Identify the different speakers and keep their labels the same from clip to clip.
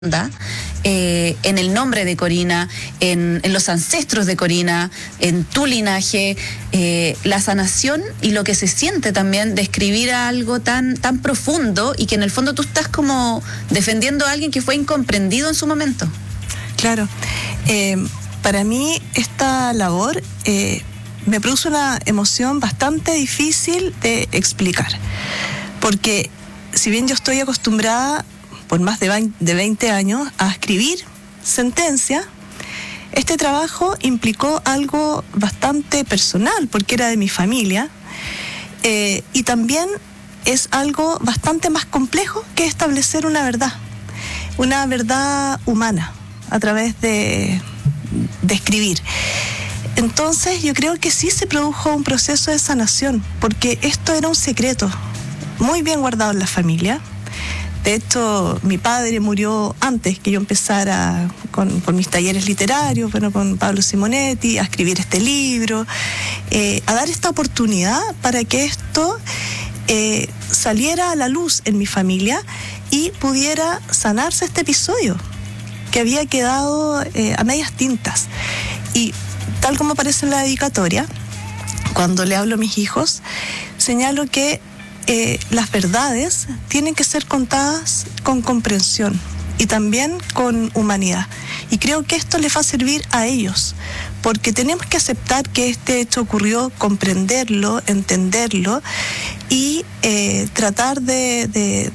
Speaker 1: en el nombre de Corina, en los ancestros de Corina, en tu linaje, la sanación y lo que se siente también de escribir algo tan profundo y que en el fondo tú estás como defendiendo a alguien que fue incomprendido en su momento.
Speaker 2: Claro. Para mí esta labor me produce una emoción bastante difícil de explicar, porque si bien yo estoy acostumbrada por más de 20 años a escribir sentencia, este trabajo implicó algo bastante personal, porque era de mi familia, y también es algo bastante más complejo que establecer una verdad humana a través de escribir. Entonces yo creo que sí se produjo un proceso de sanación, porque esto era un secreto muy bien guardado en la familia. De hecho, mi padre murió antes que yo empezara con mis talleres literarios, con Pablo Simonetti, a escribir este libro, a dar esta oportunidad para que esto saliera a la luz en mi familia y pudiera sanarse este episodio que había quedado a medias tintas. Y tal como aparece en la dedicatoria, cuando le hablo a mis hijos, señalo que las verdades tienen que ser contadas con comprensión y también con humanidad. Y creo que esto les va a servir a ellos, porque tenemos que aceptar que este hecho ocurrió, comprenderlo, entenderlo y tratar de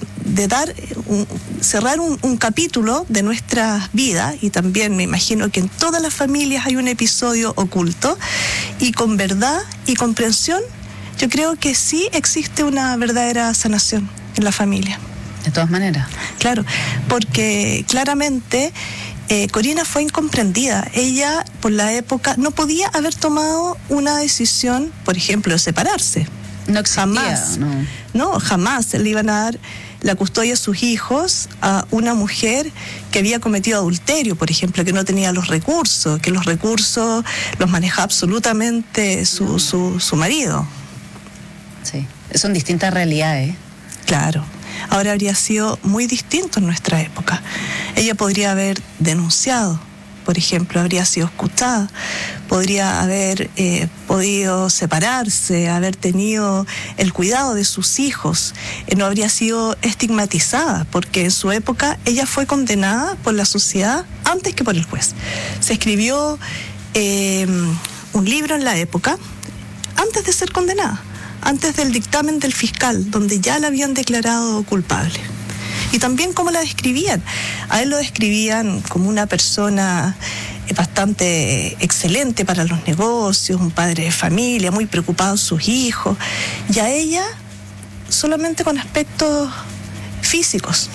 Speaker 2: cerrar un capítulo de nuestra vida. Y también me imagino que en todas las familias hay un episodio oculto, y con verdad y comprensión yo creo que sí existe una verdadera sanación en la familia.
Speaker 1: De todas maneras.
Speaker 2: Claro, porque claramente Corina fue incomprendida. Ella, por la época, no podía haber tomado una decisión, por ejemplo, de separarse.
Speaker 1: No existía,
Speaker 2: jamás. No, jamás le iban a dar la custodia de sus hijos a una mujer que había cometido adulterio, por ejemplo, que no tenía los recursos, que los recursos los manejaba absolutamente su marido.
Speaker 1: Sí, son distintas realidades.
Speaker 2: Claro. Ahora habría sido muy distinto en nuestra época. Ella podría haber denunciado, por ejemplo, habría sido escuchada, podría haber podido separarse, haber tenido el cuidado de sus hijos, no habría sido estigmatizada, porque en su época ella fue condenada por la sociedad antes que por el juez. Se escribió un libro en la época antes de ser condenada, antes del dictamen del fiscal, donde ya la habían declarado culpable. Y también cómo la describían. A él lo describían como una persona bastante excelente para los negocios, un padre de familia, muy preocupado en sus hijos, y a ella solamente con aspectos físicos.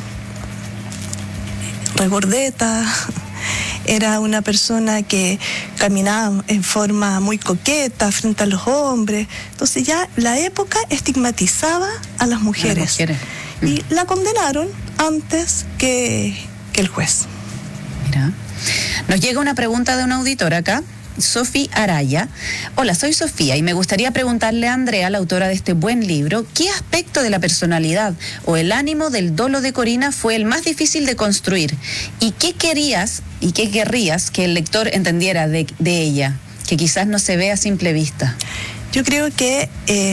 Speaker 2: Regordeta, era una persona que caminaba en forma muy coqueta frente a los hombres. Entonces ya la época estigmatizaba a las mujeres. Y la condenaron antes que el juez.
Speaker 1: Mira, nos llega una pregunta de una auditora acá, Sofía Araya. Hola, soy Sofía y me gustaría preguntarle a Andrea, la autora de este buen libro, ¿qué aspecto de la personalidad o el ánimo del dolo de Corina fue el más difícil de construir? ¿Y qué querías y qué querrías que el lector entendiera de ella, que quizás no se ve a simple vista?
Speaker 2: Yo creo que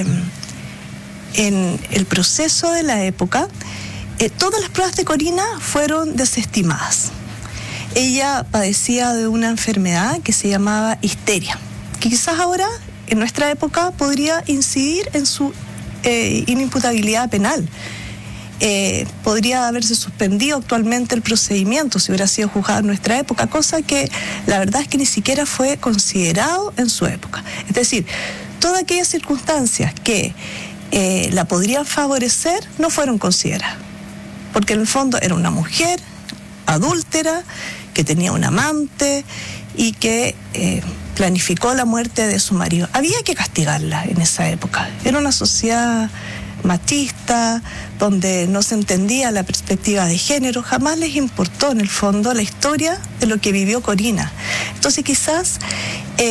Speaker 2: en el proceso de la época, todas las pruebas de Corina fueron desestimadas. Ella padecía de una enfermedad que se llamaba histeria, que quizás ahora, en nuestra época, podría incidir en su inimputabilidad penal. Podría haberse suspendido actualmente el procedimiento si hubiera sido juzgado en nuestra época, cosa que la verdad es que ni siquiera fue considerado en su época. Es decir, todas aquellas circunstancias que la podrían favorecer no fueron consideradas, porque en el fondo era una mujer adúltera, que tenía un amante y que planificó la muerte de su marido. Había que castigarla en esa época. Era una sociedad machista, donde no se entendía la perspectiva de género. Jamás les importó, en el fondo, la historia de lo que vivió Corina. Entonces quizás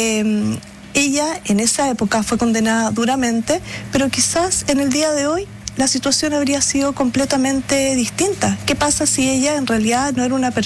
Speaker 2: ella en esa época fue condenada duramente, pero quizás en el día de hoy la situación habría sido completamente distinta. ¿Qué pasa si ella en realidad no era una persona